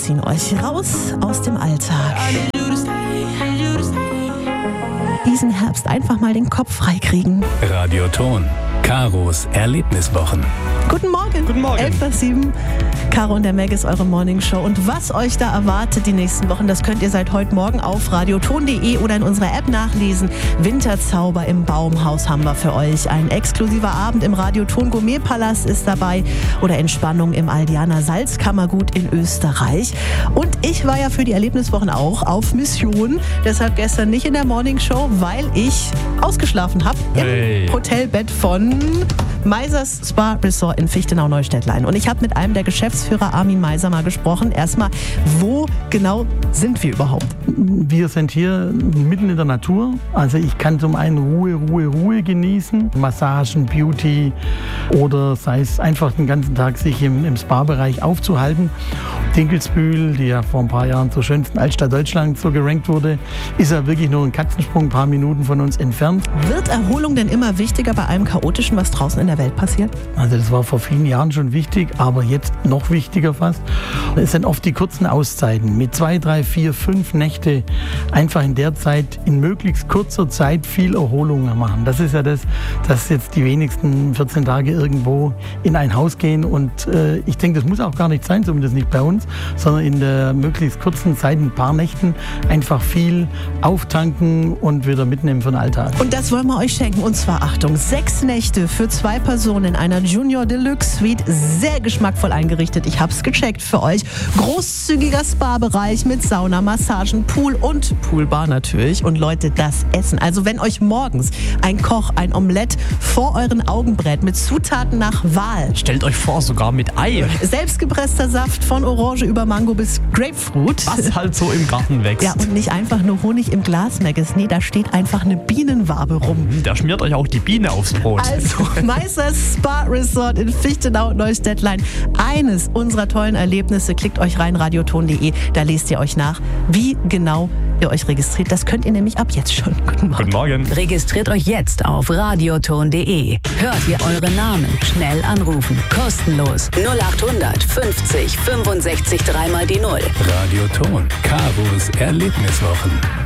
ziehen euch raus aus dem Alltag. Diesen Herbst einfach mal den Kopf freikriegen. Radioton. Karos Erlebniswochen. Guten Morgen. Guten Morgen. 11:07 Caro und der Meg ist eure Morningshow. Und was euch da erwartet die nächsten Wochen, das könnt ihr seit heute Morgen auf radioton.de oder in unserer App nachlesen. Winterzauber im Baumhaus haben wir für euch. Ein exklusiver Abend im Radioton Gourmetpalast ist dabei oder Entspannung im Aldianer Salzkammergut in Österreich. Und ich war ja für die Erlebniswochen auch auf Mission. Deshalb gestern nicht in der Morningshow, weil ich ausgeschlafen habe im Hotelbett von Meisers Spa Resort in Fichtenau-Neustädtlein. Und ich habe mit einem der Geschäftsführer, Armin Meiser, mal gesprochen. Erstmal, wo genau sind wir überhaupt? Wir sind hier mitten in der Natur. Also ich kann zum einen Ruhe genießen. Massagen, Beauty oder sei es einfach den ganzen Tag sich im Spa-Bereich aufzuhalten. Dinkelsbühl, die ja vor ein paar Jahren zur schönsten Altstadt Deutschlands so gerankt wurde, ist ja wirklich nur ein Katzensprung, ein paar Minuten von uns entfernt. Wird Erholung denn immer wichtiger bei allem Chaotischen, was draußen in der Welt passiert? Also das war vor vielen Jahren schon wichtig, aber jetzt noch wichtiger fast. Es sind oft die kurzen Auszeiten mit 2, 3, 4, 5 Nächte einfach in der Zeit in möglichst kurzer Zeit viel Erholung machen. Das ist ja das, dass jetzt die wenigsten 14 Tage irgendwo in ein Haus gehen und ich denke, das muss auch gar nicht sein, zumindest nicht bei uns, sondern in der möglichst kurzen Zeit, ein paar Nächten, einfach viel auftanken und wieder mitnehmen für den Alltag. Und das wollen wir euch schenken. Und zwar, Achtung, 6 Nächte für 2 Personen in einer Junior Deluxe Suite. Sehr geschmackvoll eingerichtet. Ich hab's gecheckt für euch. Großzügiger Spa-Bereich mit Sauna, Massagen, Pool und Poolbar natürlich. Und Leute, das Essen. Also wenn euch morgens ein Koch ein Omelett vor euren Augen brät mit Zutaten nach Wahl. Stellt euch vor, sogar mit Ei. Selbstgepresster Saft von Orange über Mango bis Grapefruit. Was halt so im Garten wächst. Ja, und nicht einfach nur Honig im Glas, Meggis. Nee, da steht einfach eine Bienenwabe rum. Da schmiert euch auch die Biene aufs Brot. Also Meisers Spa Resort in Fichtenau-Neustädtlein. Eines unserer tollen Erlebnisse. Klickt euch rein, radioton.de. Da lest ihr euch nach, wie genau ihr euch registriert. Das könnt ihr nämlich ab jetzt schon. Guten Morgen. Guten Morgen. Registriert euch jetzt auf radioton.de. Hört ihr eure Namen. Schnell anrufen. Kostenlos. 0800 50 65 3 mal die 0. Radioton. Karos Erlebniswochen.